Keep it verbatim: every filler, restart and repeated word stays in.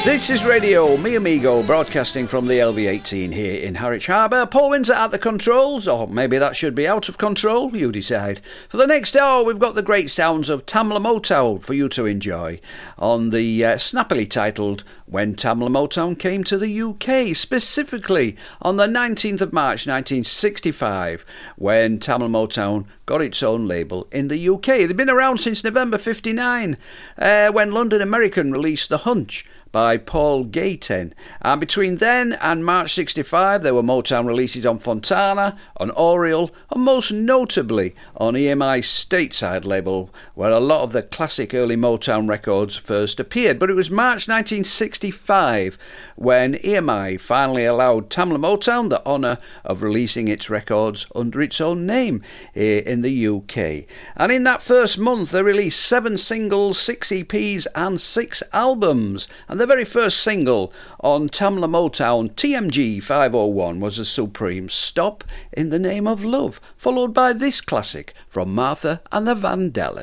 This is Radio Mi Amigo, broadcasting from the L V eighteen here in Harwich Harbour. Paul Windsor at the controls, or maybe that should be out of control, you decide. For the next hour, we've got the great sounds of Tamla Motown for you to enjoy, on the uh, snappily titled When Tamla Motown Came to the U K, specifically on the nineteenth of March nineteen sixty-five, when Tamla Motown got its own label in the U K. They've been around since November fifty-nine, uh, when London American released The Hunch by Paul Gayten, and between then and March sixty-five there were Motown releases on Fontana, on Oriole, and most notably on E M I's stateside label, where a lot of the classic early Motown records first appeared. But it was March nineteen sixty-five when E M I finally allowed Tamla Motown the honour of releasing its records under its own name here in the U K. And in that first month they released seven singles, six E Ps and six albums. And the very first single on Tamla Motown T M G five oh one was a supreme Stop in the Name of Love, followed by this classic from Martha and the Vandellas.